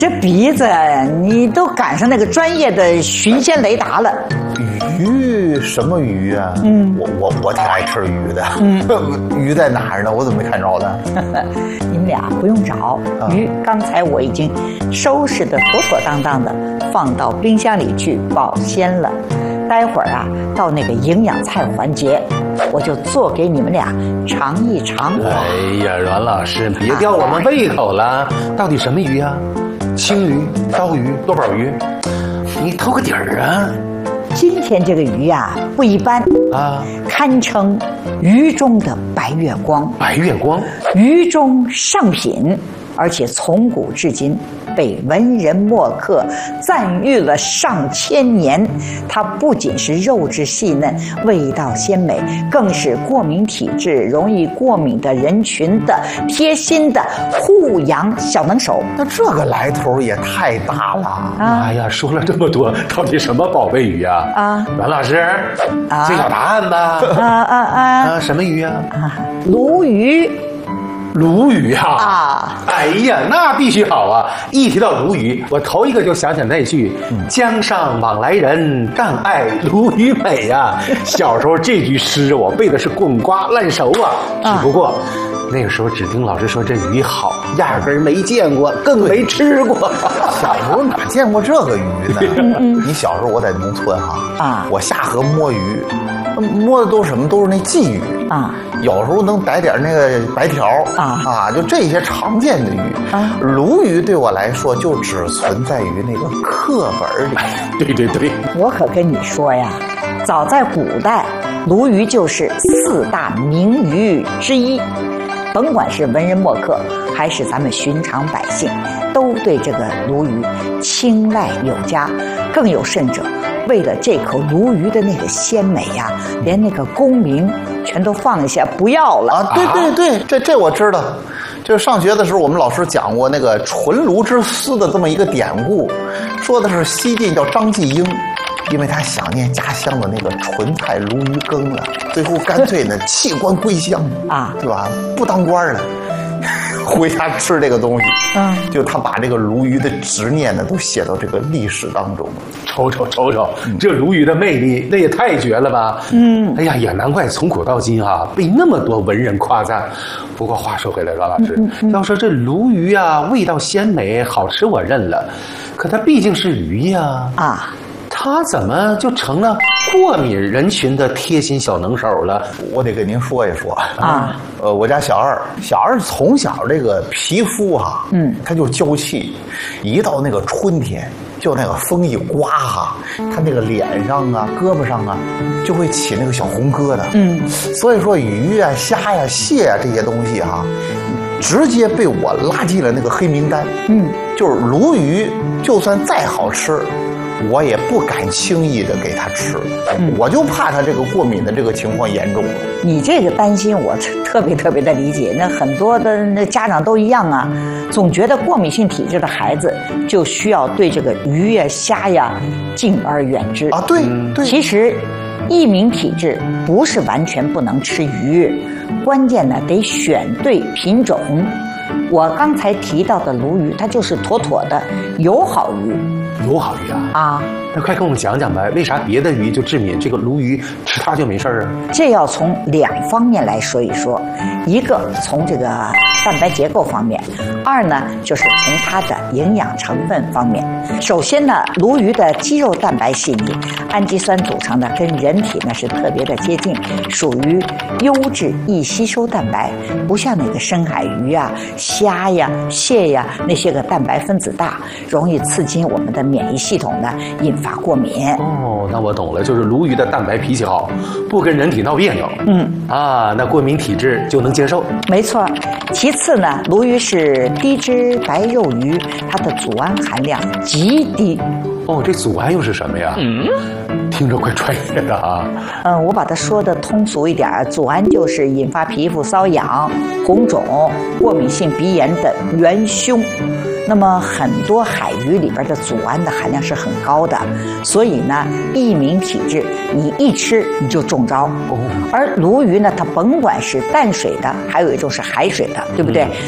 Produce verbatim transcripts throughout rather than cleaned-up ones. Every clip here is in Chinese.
这鼻子你都赶上那个专业的巡仙雷达了。 鱼什么鱼啊？嗯，我我我挺爱吃鱼的。嗯，鱼在哪儿呢？我怎么没看着呢？ 你们俩不用找，鱼刚才我已经收拾的妥妥当当的，放到冰箱里去保鲜了。待会儿啊，到那个营养菜环节，我就做给你们俩尝一尝。 哎呀，阮老师，别吊我们胃口了。到底什么鱼啊？青鱼、刀鱼、多宝鱼，你透个底儿啊！ 今天这个鱼呀、啊、不一般啊，堪称鱼中的白月光。 白月光， 鱼中上品，而且从古至今被文人墨客赞誉了上千年。它不仅是肉质细嫩、味道鲜美，更是过敏体质、容易过敏的人群的贴心的护养小能手。 那这个来头也太大了啊！哎呀，说了这么多，到底什么宝贝鱼啊？啊，阮老师，啊，揭晓答案吧！啊啊啊！啊，什么鱼啊？啊， 鲈鱼。 鲈鱼啊！ 啊！ 哎呀，那必须好啊！一提到鲈鱼，我头一个就想起那句“江上往来人，但爱鲈鱼美”呀。小时候这句诗我背的是滚瓜烂熟啊，只不过。那个时候只听老师说这鱼好，压根儿没见过，更没吃过。 小时候哪见过这个鱼呢？你小时候我在农村哈啊，我下河摸鱼，摸的都是什么？都是那鲫鱼啊，有时候能逮点那个白条啊啊，就这些常见的鱼啊。鲈鱼对我来说就只存在于那个课本里。 对对对， 我可跟你说呀，早在古代，鲈鱼就是四大名鱼之一。甭管是文人墨客，还是咱们寻常百姓，都对这个鲈鱼青睐有加。更有甚者，为了这口鲈鱼的那个鲜美呀、啊，连那个功名全都放下不要了啊！对对对，这这我知道。就是上学的时候，我们老师讲过那个纯鲈之思的这么一个典故，说的是西晋叫张继英。因为他想念家乡的那个纯菜鲈鱼羹了，最后干脆呢弃官归乡啊，对吧？不当官了，回家吃这个东西。嗯，就他把这个鲈鱼的执念呢都写到这个历史当中。 瞅瞅瞅瞅，嗯、这鲈鱼的魅力那也太绝了吧！嗯，哎呀，也难怪从古到今啊被那么多文人夸赞。不过话说回来，高老师，嗯嗯嗯、要说这鲈鱼啊，味道鲜美好吃我认了，可它毕竟是鱼呀啊。他怎么就成了过敏人群的贴心小能手了？ 我得跟您说一说啊。呃，我家小二，小二从小这个皮肤哈、啊，嗯，他就娇气，一到那个春天，就那个风一刮哈、啊，他那个脸上啊、胳膊上啊，就会起那个小红疙瘩。嗯，所以说鱼啊、虾呀、蟹呀、啊、这些东西哈、啊，直接被我拉进了那个黑名单。嗯，就是鲈鱼，就算再好吃。我也不敢轻易的给他吃，嗯、我就怕他这个过敏的这个情况严重了。 你这个担心我特别特别的理解，那很多的那家长都一样啊，总觉得过敏性体质的孩子就需要对这个鱼呀、虾呀敬而远之啊。对对， 其实易敏体质不是完全不能吃鱼，关键呢得选对品种。我刚才提到的鲈鱼，它就是妥妥的友好鱼。 友好鱼啊！啊，那快跟我们讲讲呗，为啥别的鱼就致敏，这个鲈鱼吃它就没事啊？ 这要从两方面来说一说，一个从这个蛋白结构方面，二呢就是从它的营养成分方面。首先呢，鲈鱼的肌肉蛋白细腻，氨基酸组成的，跟人体呢是特别的接近，属于优质易吸收蛋白，不像那个深海鱼啊、虾呀、蟹呀那些个蛋白分子大，容易刺激我们的免疫系统呢，引发过敏。 哦，那我懂了，就是鲈鱼的蛋白脾气好，不跟人体闹别扭。嗯，啊，那过敏体质就能接受。 没错。其次呢，鲈鱼是低脂白肉鱼，它的组胺含量极低。 哦，这组胺又是什么呀？嗯，听着怪专业的啊。 嗯，我把它说的通俗一点，组胺就是引发皮肤瘙痒、红肿、过敏性鼻炎的元凶。那么很多海鱼里边的组胺的含量是很高的，所以呢，易敏体质你一吃你就中招。而鲈鱼呢，它甭管是淡水的，还有一种是海水的，对不对？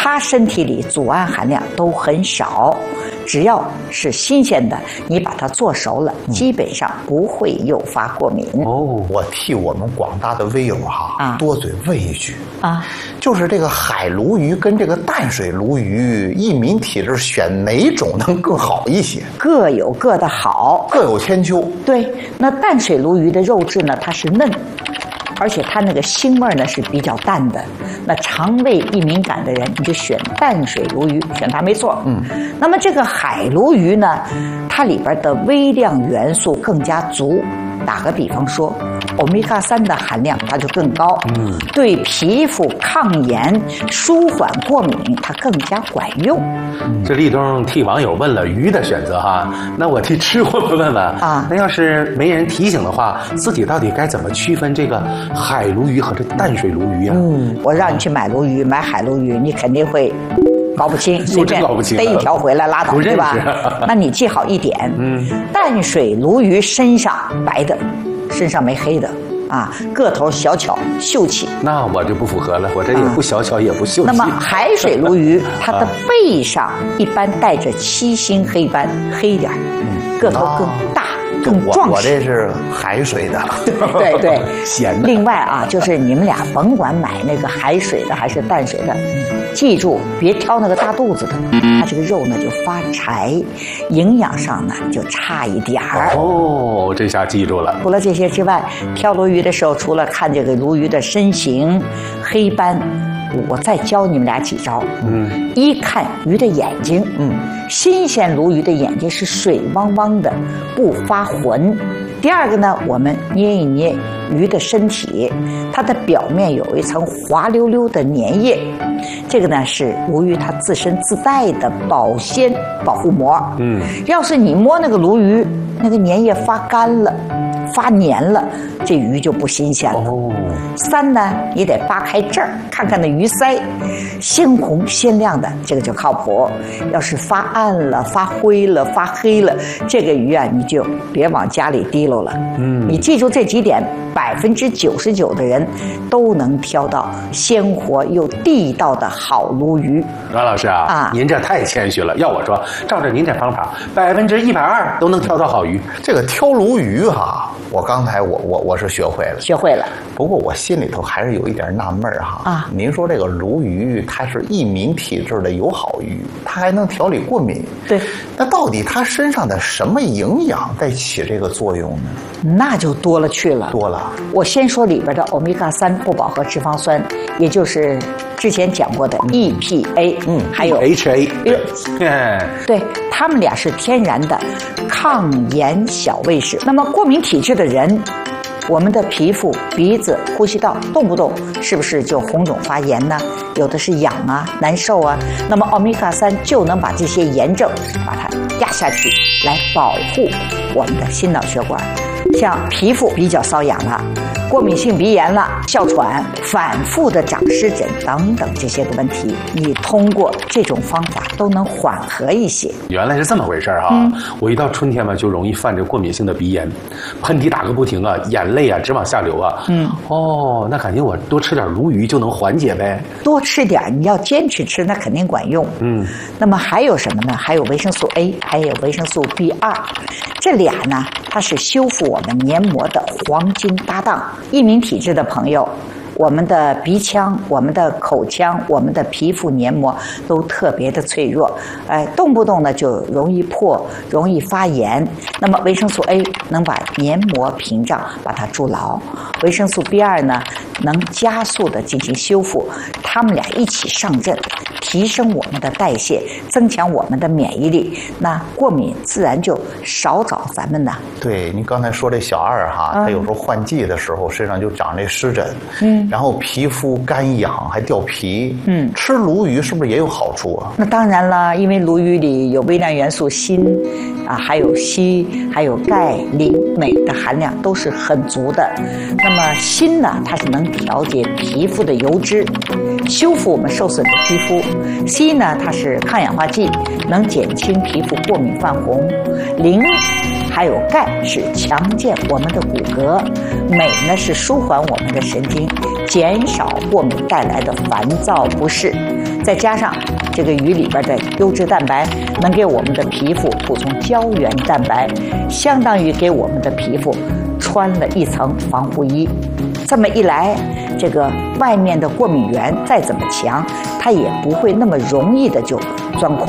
它身体里组胺含量都很少。只要是新鲜的，你把它做熟了，基本上不会诱发过敏。 哦，我替我们广大的微友哈、啊、多嘴问一句啊，就是这个海鲈鱼跟这个淡水鲈鱼，益民体质选哪种能更好一些？ 各有各的好， 各有千秋。 对，那淡水鲈鱼的肉质呢，它是嫩。而且它那个腥味呢是比较淡的，那肠胃易敏感的人，你就选淡水鲈鱼，选它没错。嗯，那么这个海鲈鱼呢，它里边的微量元素更加足。打个比方说，欧米伽三的含量它就更高，嗯，对皮肤抗炎、舒缓过敏，它更加管用。 嗯、这立冬替网友问了鱼的选择哈，那我替吃货们问问啊，那要是没人提醒的话，自己到底该怎么区分这个海鲈鱼和这淡水鲈鱼啊？ 嗯，我让你去买鲈鱼，买海鲈鱼，你肯定会搞不清，随便逮一条回来拉倒，对吧？那你记好一点，嗯，淡水鲈鱼身上白的，身上没黑的。啊，个头小巧秀气， 那我就不符合了，我这也不小巧、啊、也不秀气。 那么海水鲈鱼，它的背上一般带着七星黑斑，黑一点，嗯，个头更大。更壮实。 我这是海水的， 对对， 咸的。 另外啊，就是你们俩甭管买那个海水的还是淡水的，记住别挑那个大肚子的，它这个肉呢就发柴，营养上呢就差一点儿。 哦，这下记住了。 除了这些之外，挑鲈鱼的时候，除了看这个鲈鱼的身形、黑斑。我再教你们俩几招。嗯，一看鱼的眼睛，嗯，新鲜鲈鱼的眼睛是水汪汪的，不发浑。第二个呢，我们捏一捏鱼的身体，它的表面有一层滑溜溜的粘液，这个呢是鲈鱼它自身自带的保鲜保护膜。嗯，要是你摸那个鲈鱼，那个粘液发干了。发黏了，这鱼就不新鲜了。哦。三呢，你得扒开这儿，看看那鱼鳃，鲜红鲜亮的，这个就靠谱。要是发暗了、发灰了、发黑了，这个鱼啊，你就别往家里提溜了。嗯。你记住这几点，百分之九十九的人都能挑到鲜活又地道的好鲈鱼。 阮老师啊，啊，您这太谦虚了。要我说，照着您这方法，百分之一百二都能挑到好鱼。 这个挑鲈鱼哈。我刚才我我我是学会了， 学会了。 不过我心里头还是有一点纳闷哈。啊，您说这个鲈鱼它是益民体质的友好鱼，它还能调理过敏。 对。 那到底它身上的什么营养在起这个作用呢？ 那就多了去了。 多了。 我先说里边的欧米伽三不饱和脂肪酸，也就是之前讲过的 E P A， 嗯，还有 H A， 对，对，它们俩是天然的抗炎小卫士。那么过敏体质的人，我们的皮肤、鼻子、呼吸道动不动是不是就红肿发炎呢？有的是痒啊、难受啊。那么欧米伽三就能把这些炎症把它压下去，来保护我们的心脑血管。像皮肤比较瘙痒了，过敏性鼻炎了，哮喘，反复的长湿疹等等这些个问题，你通过这种方法都能缓和一些。 原来是这么回事啊！嗯、我一到春天嘛，就容易犯这过敏性的鼻炎，喷嚏打个不停啊，眼泪啊直往下流啊。嗯，哦，那感觉我多吃点鲈鱼就能缓解呗。 多吃点，你要坚持吃，那肯定管用。嗯，那么还有什么呢？还有维生素 A， 还有维生素 B 二，这俩呢，它是修复我们黏膜的黄金搭档。益敏体质的朋友，我们的鼻腔、我们的口腔、我们的皮肤黏膜都特别的脆弱，哎，动不动呢就容易破，容易发炎。那么维生素 A 能把黏膜屏障把它筑牢，维生素 B 二 呢能加速的进行修复，它们俩一起上阵，提升我们的代谢，增强我们的免疫力，那过敏自然就少找咱们呢。 对，您刚才说这小二哈，他有时候换季的时候身上就长这湿疹，嗯，然后皮肤干痒还掉皮，嗯，吃鲈鱼是不是也有好处啊？ 那当然了，因为鲈鱼里有微量元素锌，啊，还有硒，还有钙、磷、镁的含量都是很足的。那么锌呢，它是能调节皮肤的油脂，修复我们受损的皮肤；硒呢，它是抗氧化剂，能减轻皮肤过敏泛红；磷还有钙是强健我们的骨骼；镁呢是舒缓我们的神经，减少过敏带来的烦躁不适。 再加上这个鱼里边的优质蛋白，能给我们的皮肤补充胶原蛋白，相当于给我们的皮肤穿了一层防护衣。这么一来，这个外面的过敏源再怎么强，它也不会那么容易的就钻空。